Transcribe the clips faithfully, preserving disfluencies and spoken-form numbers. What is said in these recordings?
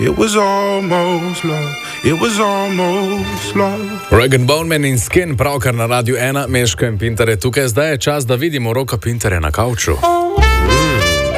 It was almost love. It was almost love. Regan Bowman in Skin, pravkar na Radiu ena, Meško in Pintar je tukaj. Zdaj je čas, da vidimo Roka Pintarja na kavču. Mm.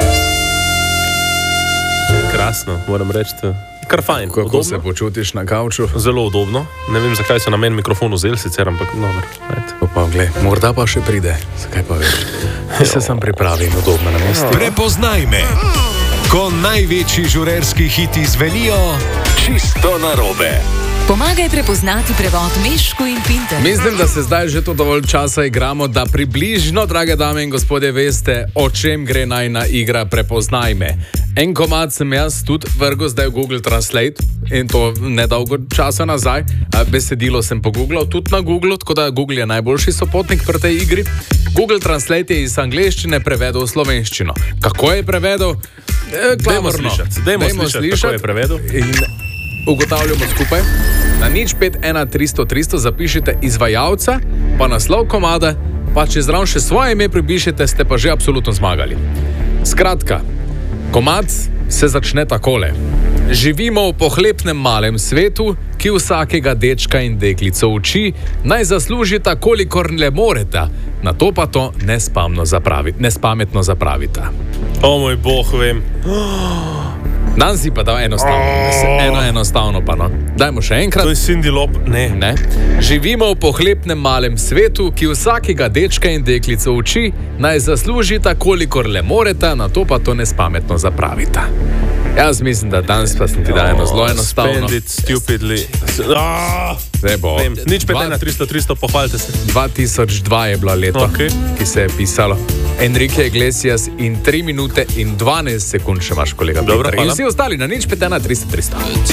Krasno, moram reči. Kar fajn. Kako udobno se počutiš na kavču? Zelo udobno. Ne vem, zakaj so na meni mikrofon vzeli, sicer, ampak dobro. Pa, gled, morda pa še pride. Zakaj pa veš? Se sam pripravim udobno na mestu. Prepoznaj me. Ko največji žurerski hiti zvenijo, čisto narobe. Pomagaj prepoznati prevod Meško in Pintar. Mislim, da se zdaj že to dovolj časa igramo, da približno, drage dame in gospodje, veste, o čem gre najna igra Prepoznaj me. En komad sem jaz tudi vrgel zdaj v Google Translate in to nedolgo časa nazaj. Besedilo sem pogooglal tudi na Google, tako da Google je najboljši sopotnik pri tej igri. Google Translate je iz angleščine prevedel v slovenščino. Kako je prevedel? E, Dajmo slišati, dajmo slišati, kako je prevedel. In ugotavljamo skupaj. Na nič pet ena tristo tristo zapišite izvajalca, pa naslov komada, pa če zraven še svoje ime pripišete, ste pa že absolutno zmagali. Skratka, komad se začne takole. Živimo v pohlepnem malem svetu, ki vsakega dečka in deklico uči, naj zaslužita, kolikor le moreta, na to pa to nespamno zapravita, nespametno zapravita. O moj bog, vem. Dan si pa dal enostavno, oh. eno enostavno pa no. Dajmo še enkrat. To je Cindy Lop, ne. ne. Živimo v pohlepnem malem svetu, ki vsakega dečka in deklico uči, naj zaslužita, kolikor le moreta, na to pa to nespametno zapravita. Jaz mislim, da danes pa sem ti dal eno zelo enostavno. Spend it stupidly. Oh. Bo. Nič pet ena tristo tristo, pohvalite se. dva tisoč dva je bilo leto, okay. ki se je pisalo. Enrique Iglesias in tri minute in dvanajst sekund še imaš, kolega. Dobro, Pintar. In vsi ostali na nič pet ena tristo tristo.